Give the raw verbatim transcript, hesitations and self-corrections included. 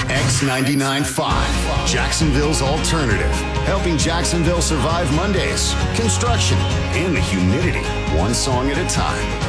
X ninety-nine point five, Jacksonville's alternative. Helping Jacksonville survive Mondays, construction, and the humidity, one song at a time.